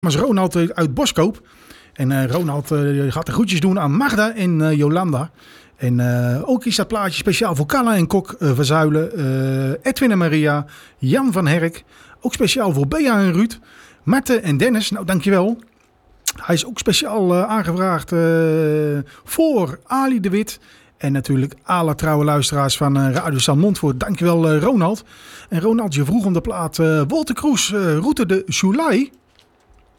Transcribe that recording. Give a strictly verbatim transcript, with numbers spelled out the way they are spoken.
is Ronald uit Boskoop. En uh, Ronald uh, gaat de groetjes doen aan Magda en uh, Jolanda. En uh, ook is dat plaatje speciaal voor Carla en Kok uh, Verzuilen. Uh, Edwin en Maria. Jan van Herk. Ook speciaal voor Bea en Ruud. Marten en Dennis. Nou, dankjewel. Hij is ook speciaal uh, aangevraagd uh, voor Ali de Wit. En natuurlijk alle trouwe luisteraars van uh, Radio San Montfort. Dankjewel uh, Ronald. En Ronald, je vroeg om de plaat uh, Wolter Kroes, uh, Route de Soleil.